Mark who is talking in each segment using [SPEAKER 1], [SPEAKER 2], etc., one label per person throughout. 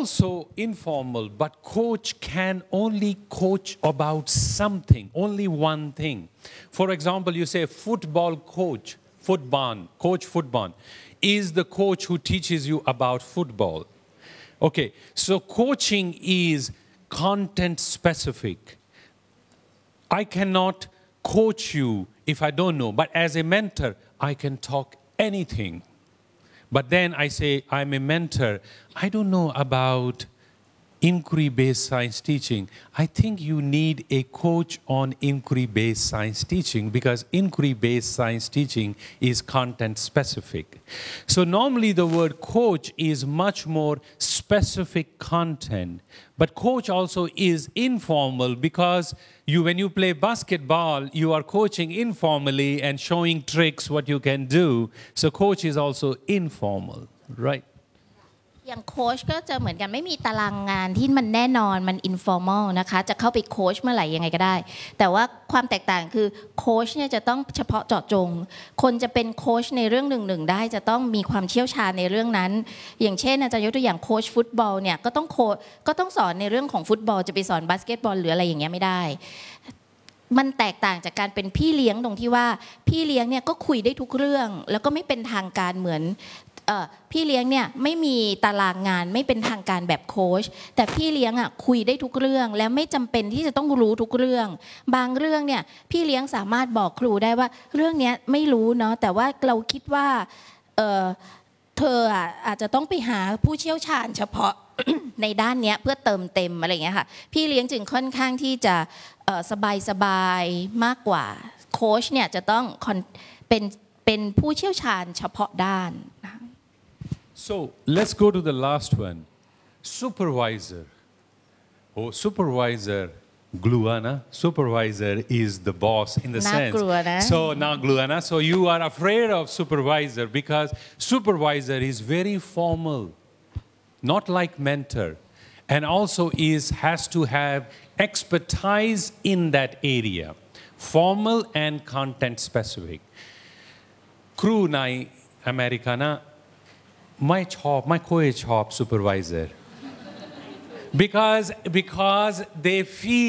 [SPEAKER 1] also informal, but coach can only coach about something, only one thing. For example, you say football coach, coach football, is the coach who teaches you about football. Okay, so coaching is content specific. I cannot coach you if I don't know, but as a mentor, I can talk anything. But then I say, I'm a mentor. I don't know about inquiry-based science teaching. I think you need a coach on inquiry-based science teaching because inquiry-based science teaching is content-specific. So normally the word coach is much more specific content. But coach also is informal because when you play basketball, you are coaching informally and showing tricks what you can do. So coach is also informal, right?
[SPEAKER 2] อย่างโค้ชก็จะเหมือนกันไม่มีตารางงานที่มันแน่นอนมัน informal นะคะจะเข้าไปโค้ชเมื่อไหร่ยังไงก็ได้แต่ว่าความแตกต่างคือโค้ชเนี่ยจะต้องเฉพาะเจาะจงคนจะเป็นโค้ชในเรื่องหนึ่งได้จะต้องมีความเชี่ยวชาญในเรื่องนั้นอย่างเช่นอาจารย์ยกตัวอย่างโค้ชฟุตบอลเนี่ยก็ต้องสอนในเรื่องของฟุตบอลจะไปสอนบาสเกตบอลหรืออะไรอย่างเงี้ยไม่ได้มันแตกต่างจากการเป็นพี่เลี้ยงตรงที่ว่าพี่เลี้ยงเนี่ยก็คุยได้ทุกเรื่องแล้วก็ไม่เป็นทางการเหมือนพี่เลี้ยงเนี่ยไม่มีตารางงานไม่เป็นทางการแบบโค้ชแต่พี่เลี้ยงอ่ะคุยได้ทุกเรื่องแล้วไม่จำเป็นที่จะต้องรู้ทุกเรื่องบางเรื่องเนี่ยพี่เลี้ยงสามารถบอกครูได้ว่าเรื่องนี้ไม่รู้เนาะแต่ว่าเราคิดว่าเธออาจจะต้องไปหาผู้เชี่ยวชาญเฉพาะ ในด้านนี้เพื่อเติมเต็มอะไรอย่างเงี้ยค่ะพี่เลี้ยงจึงค่อนข้างที่จะสบายมากกว่าโค้ชเนี่ยจะต้องเป็นผู้เชี่ยวชาญเฉพาะด้าน
[SPEAKER 1] So let's go to the last one. Supervisor. Oh, supervisor, Gluana. Supervisor is the boss in the sense. So now Gluana. So you are afraid of supervisor because supervisor is very formal, not like mentor, and also has to have expertise in that area, formal and content specific. ครูในอเมริกานะไม่ค่อยชอบ supervisor because they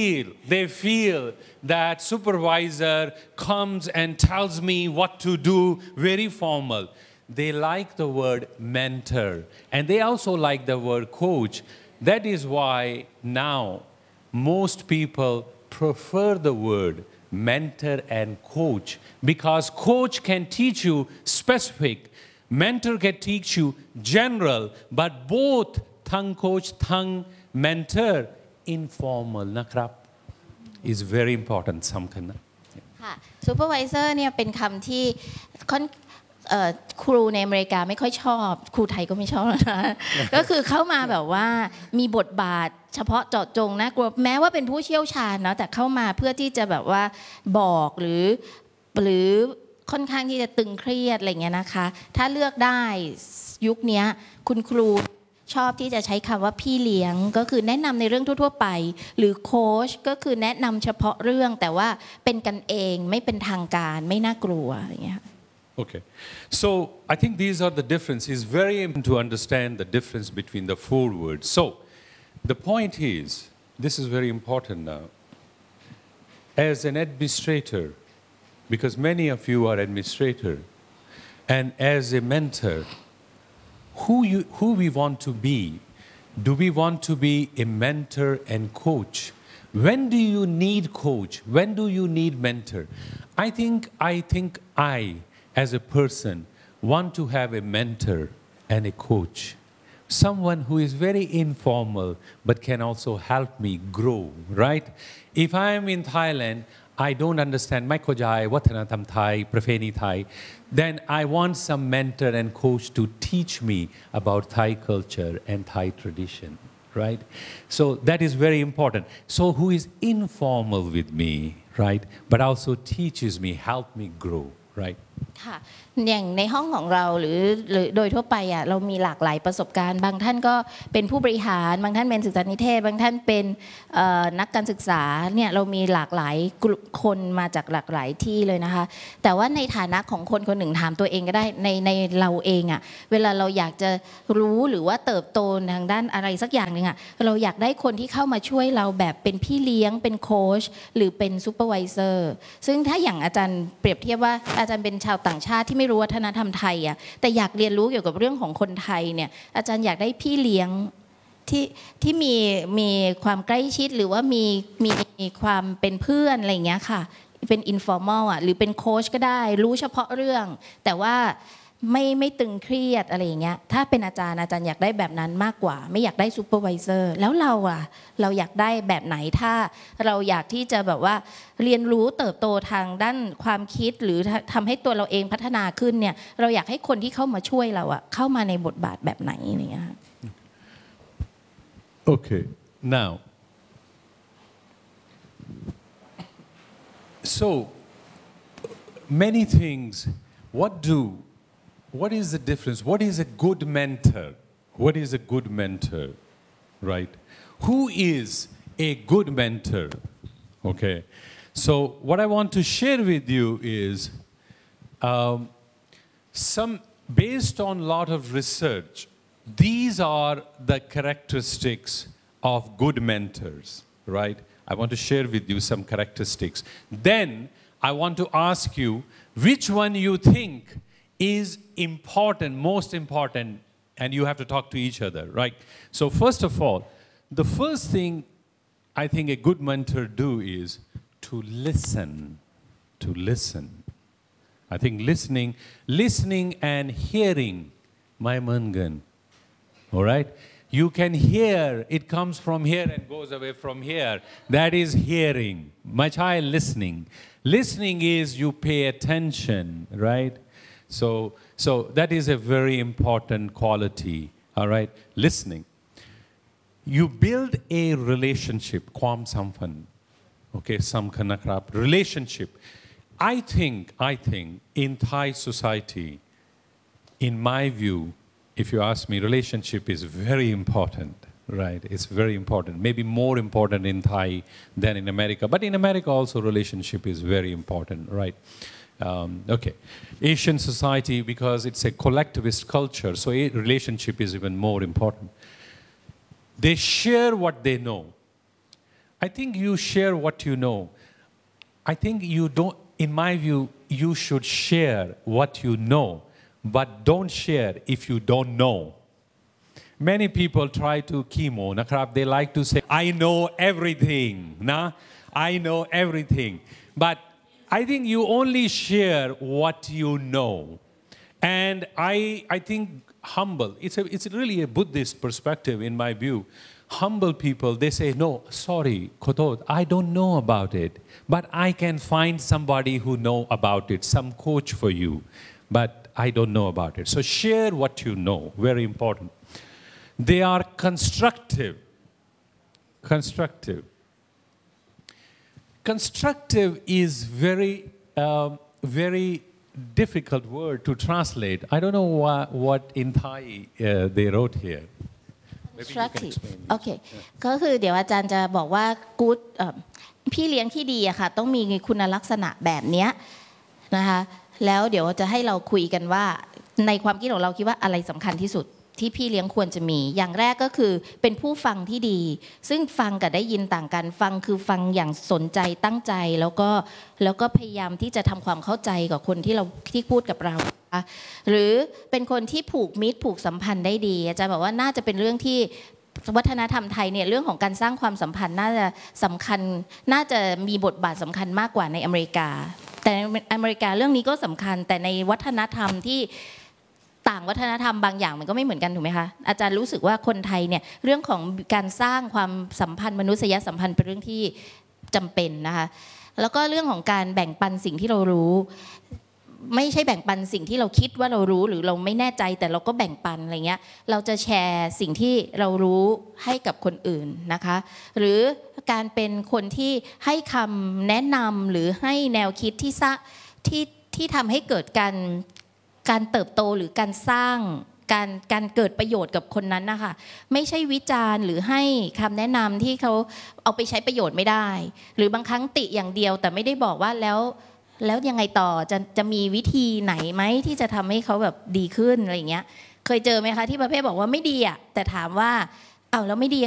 [SPEAKER 1] feel that supervisor comes and tells me what to do, very formal. They like the word mentor and they also like the word coach. That is why now most people prefer the word mentor and coach because coach can teach you specific, mentor can teach you general, but both ทั้ง coach ทั้ง mentor informal นะครับ is very important สำคัญนะ
[SPEAKER 2] ค่ะ supervisor เนี่ยเป็นคำที่ครูในอเมริกาไม่ค่อยชอบครูไทยก็ไม่ชอบนะก็คือเข้ามาแบบว่ามีบทบาทเฉพาะเจาะจงนะกลัวแม้ว่าเป็นผู้เชี่ยวชาญเนาะแต่เข้ามาเพื่อที่จะแบบว่าบอกหรือค่อนข้างที่จะตึงเครียดอะไรเงี้ยนะคะถ้าเลือกได้ยุคนี้คุณครูชอบที่จะใช้คำว่าพี่เลี้ยงก็คือแนะนำในเรื่องทั่วๆไปหรือโค้ชก็คือแนะนำเฉพาะเรื่องแต่ว่าเป็นกันเองไม่เป็นทางการไม่น่ากลัวอะไรเงี้ย
[SPEAKER 1] Okay, so I think these are the differences. It's very important to understand the difference between the four words. So the point is, this is very important now. As an administrator, because many of you are administrator, and as a mentor, who we want to be? Do we want to be a mentor and coach? When do you need coach? When do you need mentor? I think I as a person, want to have a mentor and a coach. Someone who is very informal, but can also help me grow, right? If I am in Thailand, I don't understand ไม่เข้าใจวัฒนธรรมไทยประเพณีไทย then I want some mentor and coach to teach me about Thai culture and Thai tradition, right? So that is very important. So who is informal with me, right? But also teaches me, help me grow, right?
[SPEAKER 2] ค่ะอย่างในห้องของเราหรือโดยทั่วไปอ่ะเรามีหลากหลายประสบการณ์บางท่านก็เป็นผู้บริหารบางท่านเป็นศึกษานิเทศบางท่านเป็นนักการศึกษาเนี่ยเรามีหลากหลายคนมาจากหลากหลายที่เลยนะคะแต่ว่าในฐานะของคนคนหนึ่งถามตัวเองก็ได้ในเราเองอ่ะเวลาเราอยากจะรู้หรือว่าเติบโตทางด้านอะไรสักอย่างหนึ่งอ่ะเราอยากได้คนที่เข้ามาช่วยเราแบบเป็นพี่เลี้ยงเป็นโค้ชหรือเป็นซูเปอร์วิเซอร์ซึ่งถ้าอย่างอาจารย์เปรียบเทียบว่าอาจารย์เป็นชาวต่างชาติที่ไม่รู้วัฒนธรรมไทยอ่ะแต่อยากเรียนรู้เกี่ยวกับเรื่องของคนไทยเนี่ยอาจารย์อยากได้พี่เลี้ยงที่มีความใกล้ชิดหรือว่ามีความเป็นเพื่อนอะไรอย่างเงี้ยค่ะเป็น informal อ่ะหรือเป็นโค้ชก็ได้รู้เฉพาะเรื่องแต่ว่าไม่ตึงเครียดอะไรอย่างเงี้ยถ้าเป็นอาจารย์อยากได้แบบนั้นมากกว่าไม่อยากได้ซูเปอร์วิเซอร์แล้วเราอยากได้แบบไหนถ้าเราอยากที่จะแบบว่าเรียนรู้เติบโตทางด้านความคิดหรือทำให้ตัวเราเองพัฒนาขึ้นเนี่ยเราอยากให้คนที่เข้ามาช่วยเราเข้ามาในบทบาทแบบไหนอย่างเงี้ย
[SPEAKER 1] Okay, now so many things what is the difference? What is a good mentor? What is a good mentor? Right? Who is a good mentor? Okay. So what I want to share with you is based on a lot of research, these are the characteristics of good mentors, right? I want to share with you some characteristics. Then I want to ask you which one you think is important, most important, and you have to talk to each other, right? So first of all, the first thing I think a good mentor do is to listen, to listen. I think listening and hearing, my mangan, all right? You can hear, it comes from here and goes away from here. That is hearing. My child, listening. Listening is you pay attention, right? So that is a very important quality, all right? Listening. You build a relationship,ความสัมพันธ์ okay สำคัญนะครับ relationship. I think in Thai society, in my view, if you ask me, relationship is very important, right? It's very important, maybe more important in Thai than in America. But in America also relationship is very important, right? Okay. Asian society, because it's a collectivist culture, so a relationship is even more important. They share what they know. I think you share what you know. I think you don't, in my view, you should share what you know, but don't share if you don't know. Many people try to chemo, nakrab. They like to say, I know everything, nah? I know everything. But I think you only share what you know. And I think humble, it's really a Buddhist perspective in my view. Humble people, they say, no, sorry, Khotod, I don't know about it. But I can find somebody who know about it, some coach for you. But I don't know about it. So share what you know, very important. They are constructive. Constructive. Constructive is very difficult word to translate. I don't know what in Thai they wrote here.
[SPEAKER 2] constructive โอเคก็คือเดี๋ยวอาจารย์จะบอกว่า good พี่เลี้ยงที่ดีอะค่ะต้องมีคุณลักษณะแบบเนี้ยนะคะแล้วเดี๋ยวจะให้เราคุยกันว่าในความคิดของเราคิดว่าอะไรสำคัญที่สุดที่พี่เลี้ยงควรจะมีอย่างแรกก็คือเป็นผู้ฟังที่ดีซึ่งฟังกับได้ยินต่างกันฟังคือฟังอย่างสนใจตั้งใจแล้วก็พยายามที่จะทำความเข้าใจกับคนที่พูดกับเราหรือเป็นคนที่ผูกมิตรผูกสัมพันธ์ได้ดีอาจารย์บอกว่าน่าจะเป็นเรื่องที่วัฒนธรรมไทยเนี่ยเรื่องของการสร้างความสัมพันธ์น่าจะสำคัญน่าจะมีบทบาทสำคัญมากกว่าในอเมริกาแต่ในอเมริกาเรื่องนี้ก็สำคัญแต่ในวัฒนธรรมที่ต่างวัฒนธรรมบางอย่างมันก็ไม่เหมือนกันถูกไหมคะอาจารย์รู้สึกว่าคนไทยเนี่ยเรื่องของการสร้างความสัมพันธ์มนุษยสัมพันธ์เป็นเรื่องที่จำเป็นนะคะแล้วก็เรื่องของการแบ่งปันสิ่งที่เรารู้ไม่ใช่แบ่งปันสิ่งที่เราคิดว่าเรารู้หรือเราไม่แน่ใจแต่เราก็แบ่งปันอะไรเงี้ยเราจะแชร์สิ่งที่เรารู้ให้กับคนอื่นนะคะหรือการเป็นคนที่ให้คำแนะนำหรือให้แนวคิดที่ที่ทำให้เกิดการเติบโตหรือการสร้างการเกิดประโยชน์กับคนนั้นนะคะไม่ใช่วิจารณ์หรือให้คำแนะนำที่เขาเอาไปใช้ประโยชน์ไม่ได้หรือบางครั้งติอย่างเดียวแต่ไม่ได้บอกว่าแล้วยังไงต่อจะมีวิธีไหนไหมที่จะทำให้เขาแบบดีขึ้นอะไรอย่างเงี้ยเคยเจอไหมคะที่ประเภทบอกว่าไม่ดีอ่ะแต่ถามว่าอ้าวแล้วไม่ดี